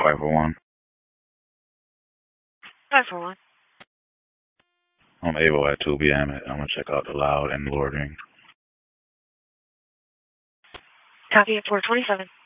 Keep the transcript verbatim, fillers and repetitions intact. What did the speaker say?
five four one. five four one. I'm able at two p m I'm going to check out the loud and lording. Copy at four twenty-seven.